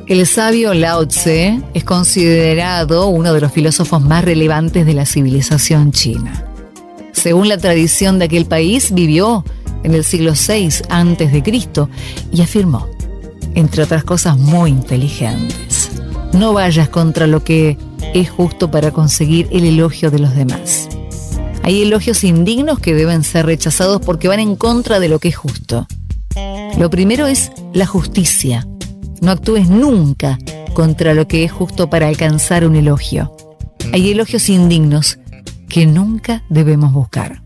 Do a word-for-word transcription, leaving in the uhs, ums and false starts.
El sabio Lao Tse es considerado uno de los filósofos más relevantes de la civilización china. Según la tradición de aquel país, vivió en el siglo seis antes de Cristo y afirmó, entre otras cosas muy inteligentes: no vayas contra lo que es justo para conseguir el elogio de los demás. Hay elogios indignos que deben ser rechazados porque van en contra de lo que es justo. Lo primero es la justicia. No actúes nunca contra lo que es justo para alcanzar un elogio. Hay elogios indignos que nunca debemos buscar.